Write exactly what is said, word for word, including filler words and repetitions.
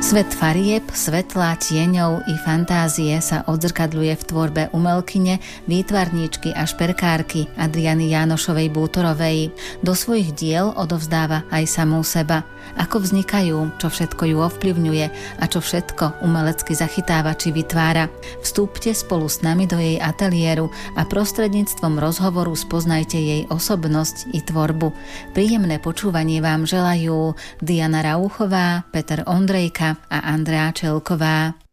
Svet farieb, svetla, tieňov i fantázie sa odzrkadľuje v tvorbe umelkyne, výtvarníčky a šperkárky Adriany Jánošovej Bútorovej. Do svojich diel odovzdáva aj samú seba. Ako vznikajú, čo všetko ju ovplyvňuje a čo všetko umelecky zachytáva či vytvára. Vstúpte spolu s nami do jej ateliéru a prostredníctvom rozhovoru spoznajte jej osobnosť i tvorbu. Príjemné počúvanie vám želajú Diana Rauchová, Peter Ondrejka a Andrea Čelková.